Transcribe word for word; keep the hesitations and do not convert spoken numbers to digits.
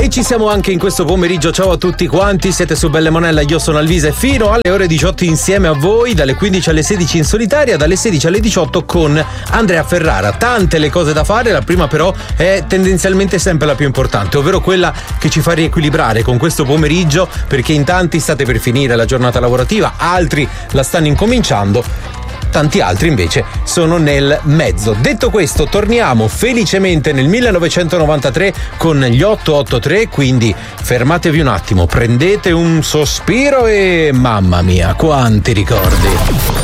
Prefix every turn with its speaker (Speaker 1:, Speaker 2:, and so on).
Speaker 1: E ci siamo anche in questo pomeriggio. Ciao a tutti quanti, siete su Belle Monella, io sono Alvise e fino alle ore diciotto insieme a voi, dalle quindici alle sedici in solitaria, dalle sedici alle diciotto con Andrea Ferrara. Tante le cose da fare, la prima però è tendenzialmente sempre la più importante, ovvero quella che ci fa riequilibrare con questo pomeriggio, perché in tanti state per finire la giornata lavorativa, altri la stanno incominciando, tanti altri invece sono nel mezzo. Detto questo, torniamo felicemente nel millenovecentonovantatré con gli otto otto tre, quindi fermatevi un attimo, prendete un sospiro e mamma mia, quanti ricordi.